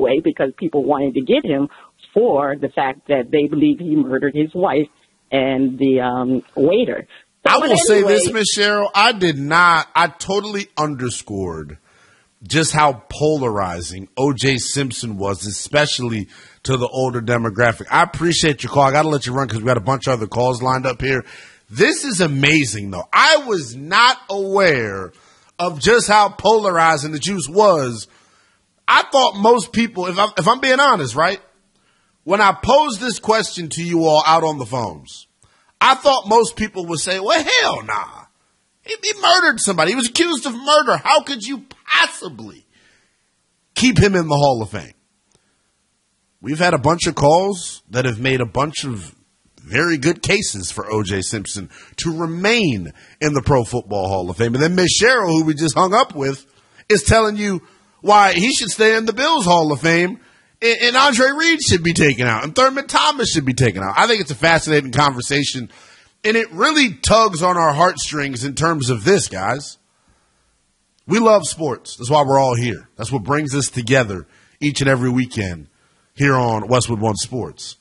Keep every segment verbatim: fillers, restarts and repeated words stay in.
anyway because people wanted to get him for the fact that they believe he murdered his wife and the um, waiter. So, I will anyway, say this, Miss Cheryl, I did not, I totally underscored just how polarizing O J Simpson was, especially to the older demographic. I appreciate your call. I got to let you run because we got a bunch of other calls lined up here. This is amazing, though. I was not aware of just how polarizing the juice was. I thought most people, if I'm, if I'm being honest, right, when I posed this question to you all out on the phones, I thought most people would say, well, hell nah. He, he murdered somebody. He was accused of murder. How could you possibly keep him in the Hall of Fame? We've had a bunch of calls that have made a bunch of very good cases for O J Simpson to remain in the Pro Football Hall of Fame. And then Miss Cheryl, who we just hung up with, is telling you why he should stay in the Bills Hall of Fame and, and Andre Reed should be taken out and Thurman Thomas should be taken out. I think it's a fascinating conversation, and it really tugs on our heartstrings in terms of this, guys. We love sports. That's why we're all here. That's what brings us together each and every weekend here on Westwood One Sports.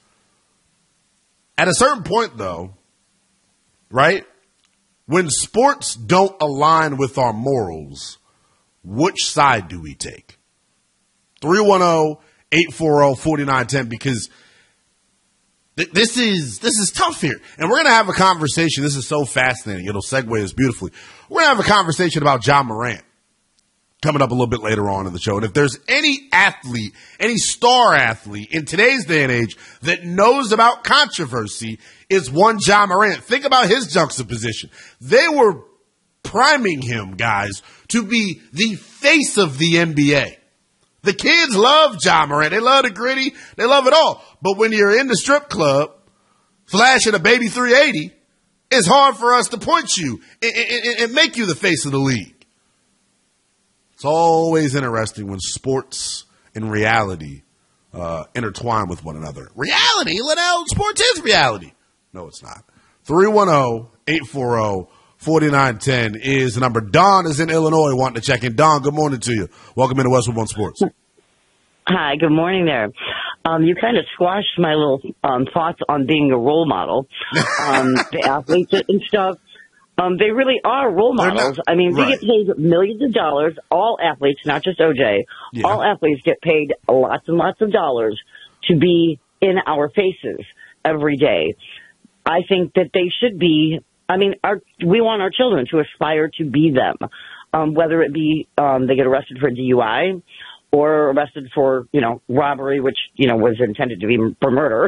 At a certain point, though, right, when sports don't align with our morals, which side do we take? three one zero, eight four zero, four nine one zero, because th- this is this is tough here. And we're going to have a conversation. This is so fascinating. It'll segue us beautifully. We're going to have a conversation about Ja Morant coming up a little bit later on in the show. And if there's any athlete, any star athlete in today's day and age that knows about controversy, is one Ja Morant. Think about his juxtaposition. They were priming him, guys, to be the face of the N B A. The kids love Ja Morant. They love the gritty. They love it all. But when you're in the strip club flashing a baby three eighty, it's hard for us to point you and, and, and make you the face of the league. It's always interesting when sports and reality uh, intertwine with one another. Reality? Liddell, sports is reality. No, it's not. three one zero, eight four zero, four nine one zero is the number. Don is in Illinois wanting to check in. Don, good morning to you. Welcome into Westwood One Sports. Hi, good morning there. Um, you kind of squashed my little um, thoughts on being a role model. Um, the athletes and stuff. Um, they really are role models. I mean, they right. get paid millions of dollars. All athletes, not just O J, yeah. all athletes get paid lots and lots of dollars to be in our faces every day. I think that they should be, I mean, our, we want our children to aspire to be them, um, whether it be um, they get arrested for D U I or arrested for, you know, robbery, which, you know, was intended to be for murder,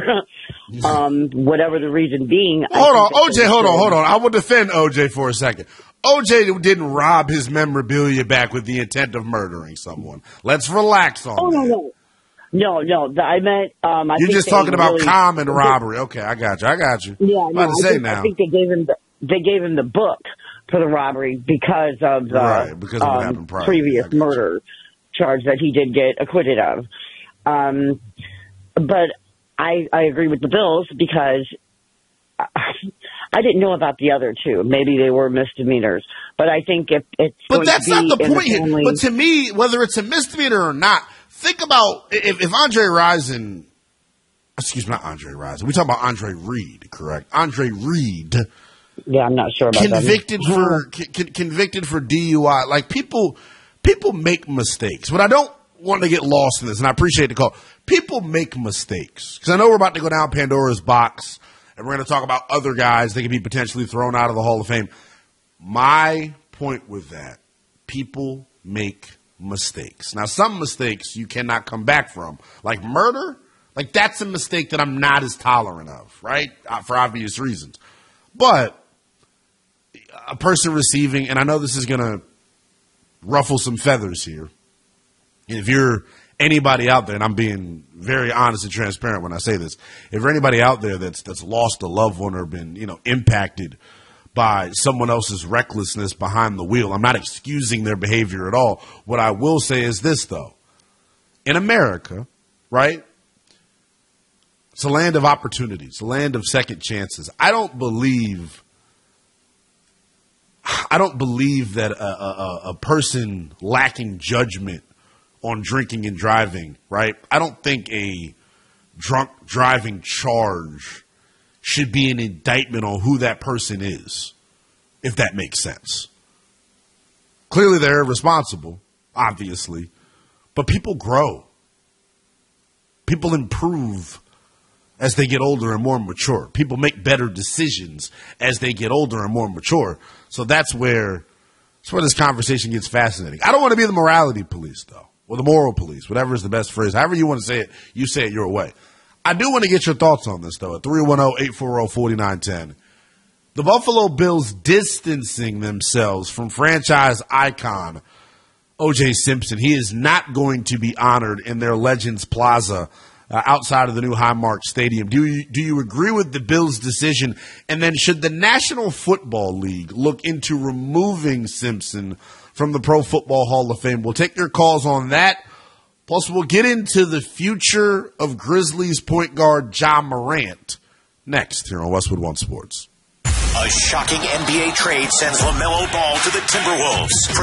um, whatever the reason being. Hold on, O J, hold on, hold on. I will defend O J for a second. O J didn't rob his memorabilia back with the intent of murdering someone. Let's relax on oh, that. Oh, no, no. No, no. I meant, um, I You're think just talking about really, common robbery. Okay, I got you. I got you. Yeah, I'm no, about to I, say think, now. I think they gave him the, they gave him the book for the robbery because of the right, because of what um, happened prior. previous murder charge that he did get acquitted of. Um, but I, I agree with the Bills because I, I didn't know about the other two. Maybe they were misdemeanors, but I think if it's but going that's to be not the in point the family, here. But to me, whether it's a misdemeanor or not, think about if, if Andre Rison, excuse me, not Andre Rison. We talking about Andre Reed, correct? Andre Reed. Yeah, I'm not sure about convicted that. for con- convicted for D U I. Like people, people make mistakes. But I don't want to get lost in this, and I appreciate the call. People make mistakes because I know we're about to go down Pandora's box, and we're going to talk about other guys that can be potentially thrown out of the Hall of Fame. My point with that: people make mistakes. Now, some mistakes you cannot come back from, like murder. Like that's a mistake that I'm not as tolerant of, right? Uh, for obvious reasons, but a person receiving, and I know this is going to ruffle some feathers here. If you're anybody out there, and I'm being very honest and transparent when I say this, if you're anybody out there that's that's lost a loved one or been, you know, impacted by someone else's recklessness behind the wheel, I'm not excusing their behavior at all. What I will say is this, though. In America, right, it's a land of opportunities, a land of second chances. I don't believe I don't believe that a, a, a person lacking judgment on drinking and driving, right? I don't think a drunk driving charge should be an indictment on who that person is, if that makes sense. Clearly they're irresponsible, obviously, but people grow. People improve as they get older and more mature. People make better decisions as they get older and more mature. So that's where, that's where this conversation gets fascinating. I don't want to be the morality police, though, or the moral police, whatever is the best phrase. However you want to say it, you say it your way. I do want to get your thoughts on this, though, at three one zero, eight four zero, four nine one zero. The Buffalo Bills distancing themselves from franchise icon O J Simpson. He is not going to be honored in their Legends Plaza uh, outside of the new Highmark Stadium. Do you, do you agree with the Bills' decision? And then should the National Football League look into removing Simpson from the Pro Football Hall of Fame? We'll take your calls on that. Plus, we'll get into the future of Grizzlies point guard Ja Morant next here on Westwood One Sports. A shocking N B A trade sends LaMelo Ball to the Timberwolves.